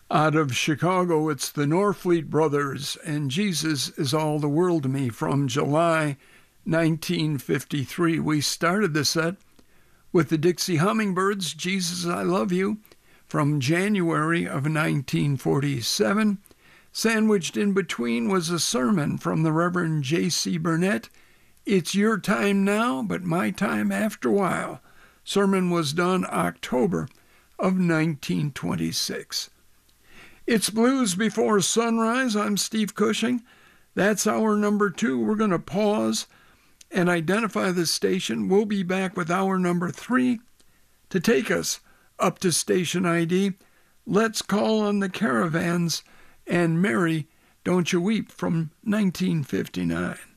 Out of Chicago, it's the Norfleet Brothers, and Jesus is All the World to Me from July 1953. We started the set with the Dixie Hummingbirds, Jesus, I Love You, from January of 1947. Sandwiched in between was a sermon from the Reverend J.C. Burnett, It's Your Time Now, but My Time After a While. Sermon was done October of 1926. It's Blues Before Sunrise. I'm Steve Cushing. That's hour number 2. We're going to pause and identify the station. We'll be back with hour number 3 to take us up to station ID. Let's Call on the Caravans and Mary, Don't You Weep from 1959.